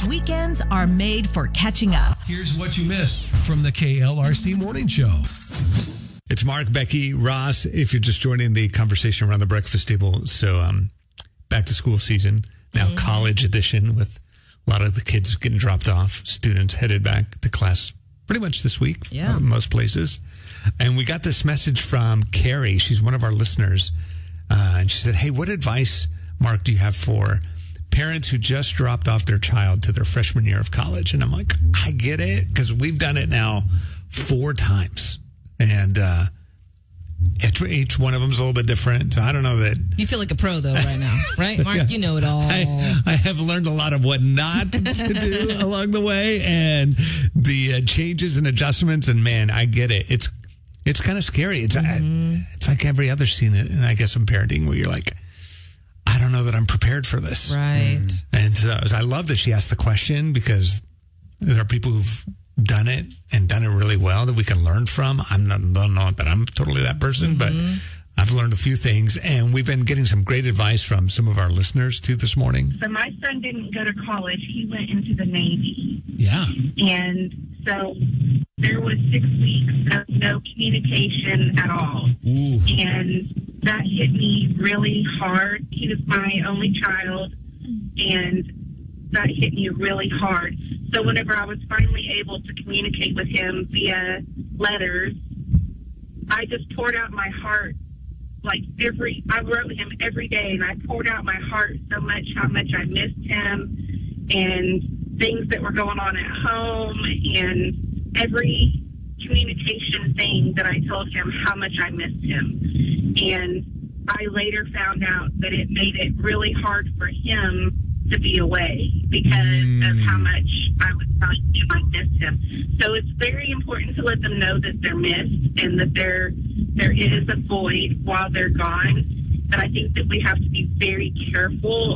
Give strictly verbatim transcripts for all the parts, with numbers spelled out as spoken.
Weekends are made for catching up. Here's what you missed from the K L R C Morning Show. It's Mark, Becky, Ross, if you're just joining the conversation around the breakfast table. So um, back to school season, now mm-hmm. college edition with a lot of the kids getting dropped off, students headed back to class pretty much this week, yeah. uh, most places. And we got this message from Carrie. She's one of our listeners. Uh, and she said, hey, what advice, Mark, do you have for parents who just dropped off their child to their freshman year of college? And I'm like, I get it, because we've done it now four times. And uh, each, each one of them is a little bit different. So I don't know that. You feel like a pro, though, right now, right, Mark? Yeah. You know it all. I, I have learned a lot of what not to do along the way, and the uh, changes and adjustments. And man, I get it. It's it's kind of scary. It's mm-hmm. I, it's like every other scene, and I guess in parenting, where you're like, I don't know that I'm prepared for this. Right. Mm. And so I love that she asked the question, because there are people who've done it and done it really well that we can learn from. I'm not, don't know that I'm totally that person, mm-hmm. but I've learned a few things, and we've been getting some great advice from some of our listeners too this morning. So my son didn't go to college. He went into the Navy. Yeah. And so there was six weeks of no communication at all. Ooh. And that hit me really hard. He was my only child, and that hit me really hard. So whenever I was finally able to communicate with him via letters, I just poured out my heart. Like every, I wrote him every day, and I poured out my heart so much, how much I missed him, and things that were going on at home, and every communication thing that I told him how much I missed him. And I later found out that it made it really hard for him to be away because mm. of how much I was telling him I missed him. So it's very important to let them know that they're missed and that there there is a void while they're gone. But I think that we have to be very careful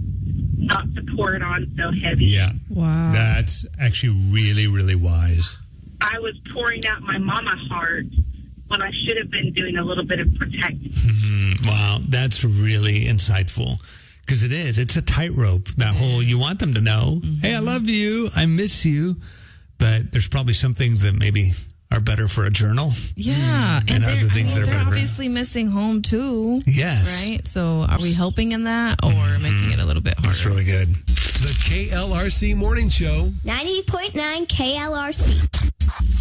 not to pour it on so heavy. Yeah. Wow. That's actually really, really wise. I was pouring out my mama heart when I should have been doing a little bit of protecting. Mm, wow. That's really insightful. Because it is. It's a tightrope. That whole, you want them to know, mm-hmm. hey, I love you. I miss you. But there's probably some things that maybe are better for a journal. Yeah. And, and other things I mean, that are they're better obviously for missing home, too. Yes. Right? So are we helping in that or mm-hmm. making it a little bit harder? That's really good. The K L R C Morning Show. ninety point nine K L R C.